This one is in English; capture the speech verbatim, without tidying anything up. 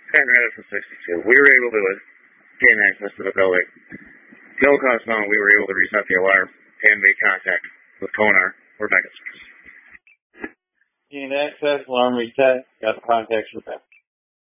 Cat Rider from sixty-two. We were able to gain access to the building. No cost known, we were able to reset the alarm and make contact with Konar. We're back at source. Gained access, alarm reset, got the contacts with that.